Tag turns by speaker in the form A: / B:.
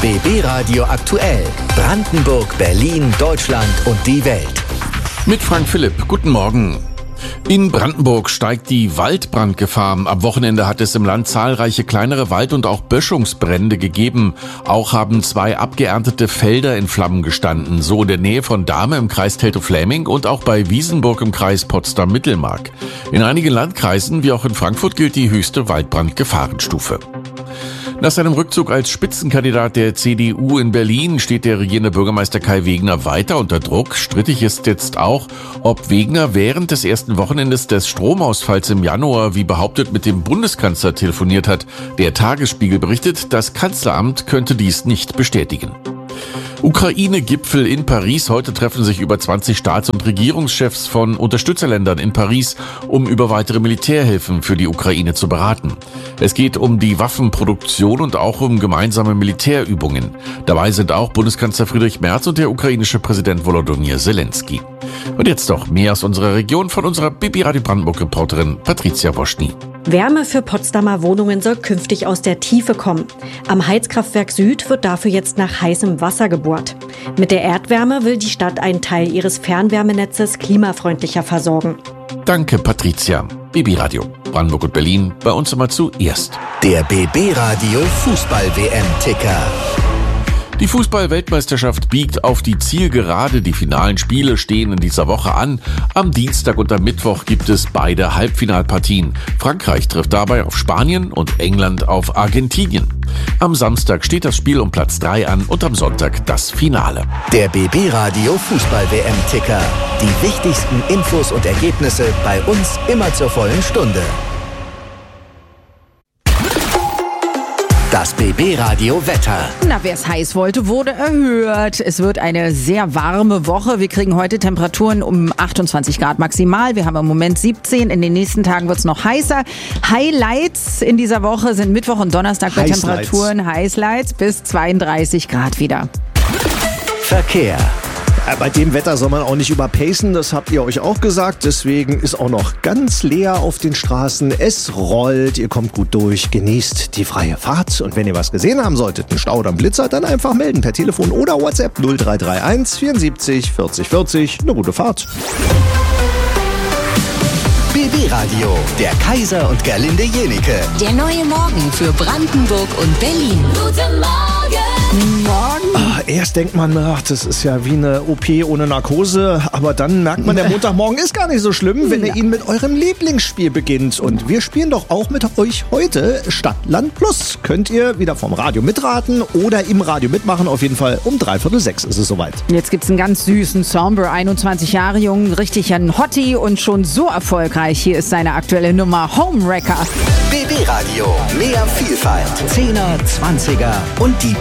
A: BB Radio aktuell. Brandenburg, Berlin, Deutschland und die Welt.
B: Mit Frank Philipp. Guten Morgen. In Brandenburg steigt die Waldbrandgefahr. Am Wochenende hat es im Land zahlreiche kleinere Wald- und auch Böschungsbrände gegeben. Auch haben 2 abgeerntete Felder in Flammen gestanden, so in der Nähe von Dahme im Kreis Teltow-Fläming und auch bei Wiesenburg im Kreis Potsdam-Mittelmark. In einigen Landkreisen, wie auch in Frankfurt, gilt die höchste Waldbrandgefahrenstufe. Nach seinem Rückzug als Spitzenkandidat der CDU in Berlin steht der regierende Bürgermeister Kai Wegner weiter unter Druck. Strittig ist jetzt auch, ob Wegner während des ersten Wochenendes des Stromausfalls im Januar, wie behauptet, mit dem Bundeskanzler telefoniert hat. Der Tagesspiegel berichtet, das Kanzleramt könnte dies nicht bestätigen. Ukraine-Gipfel in Paris. Heute treffen sich über 20 Staats- und Regierungschefs von Unterstützerländern in Paris, um über weitere Militärhilfen für die Ukraine zu beraten. Es geht um die Waffenproduktion und auch um gemeinsame Militärübungen. Dabei sind auch Bundeskanzler Friedrich Merz und der ukrainische Präsident Volodymyr Zelensky. Und jetzt noch mehr aus unserer Region von unserer BB Radio Brandenburg-Reporterin Patricia Woschny.
C: Wärme für Potsdamer Wohnungen soll künftig aus der Tiefe kommen. Am Heizkraftwerk Süd wird dafür jetzt nach heißem Wasser gebohrt. Mit der Erdwärme will die Stadt einen Teil ihres Fernwärmenetzes klimafreundlicher versorgen.
B: Danke, Patricia. BB Radio. Brandenburg und Berlin, bei uns immer zuerst.
A: Der BB Radio Fußball-WM-Ticker.
B: Die Fußball-Weltmeisterschaft biegt auf die Zielgerade. Die finalen Spiele stehen in dieser Woche an. Am Dienstag und am Mittwoch gibt es beide Halbfinalpartien. Frankreich trifft dabei auf Spanien und England auf Argentinien. Am Samstag steht das Spiel um Platz 3 an und am Sonntag das Finale.
A: Der BB Radio Fußball-WM-Ticker. Die wichtigsten Infos und Ergebnisse bei uns immer zur vollen Stunde. Das BB Radio Wetter.
D: Na, wer es heiß wollte, wurde erhöht. Es wird eine sehr warme Woche. Wir kriegen heute Temperaturen um 28 Grad maximal. Wir haben im Moment 17. In den nächsten Tagen wird es noch heißer. Highlights in dieser Woche sind Mittwoch und Donnerstag bei Temperaturen Highlights bis 32 Grad wieder.
A: Verkehr.
E: Ja, bei dem Wetter soll man auch nicht überpacen, das habt ihr euch auch gesagt. Deswegen ist auch noch ganz leer auf den Straßen. Es rollt, ihr kommt gut durch, genießt die freie Fahrt. Und wenn ihr was gesehen haben solltet, einen Stau oder einen Blitzer, dann einfach melden per Telefon oder WhatsApp 0331 74 40 40. Eine gute Fahrt.
A: BB Radio, der Kaiser und Gerlinde Jenike.
F: Der neue Morgen für Brandenburg und Berlin. Guten Morgen!
E: Erst denkt man, das ist ja wie eine OP ohne Narkose, aber dann merkt man, der Montagmorgen ist gar nicht so schlimm, wenn ihr ihn mit eurem Lieblingsspiel beginnt. Und wir spielen doch auch mit euch heute Stadt, Land, Plus. Könnt ihr wieder vom Radio mitraten oder im Radio mitmachen. Auf jeden Fall um 5:45 ist es soweit.
D: Jetzt gibt's einen ganz süßen Sombre, 21 Jahre jung, richtig ein Hottie und schon so erfolgreich. Hier ist seine aktuelle Nummer Homewrecker.
A: BB Radio, mehr Vielfalt, 10er, 20er und die